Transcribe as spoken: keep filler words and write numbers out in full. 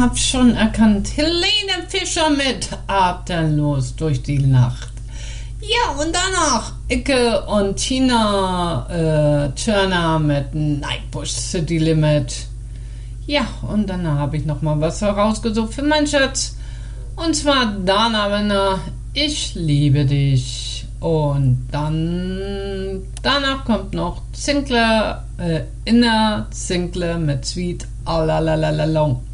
hab schon erkannt. Helene Fischer mit Atemlos durch die Nacht. Ja, und danach Icke und Tina äh, Turner mit Nightbush City Limit. Ja, und dann habe ich nochmal was herausgesucht für meinen Schatz. Und zwar Dana Winner, Ich liebe dich. Und dann danach kommt noch Zinkler, äh, Inner Zinkler mit Sweet Alalalalong.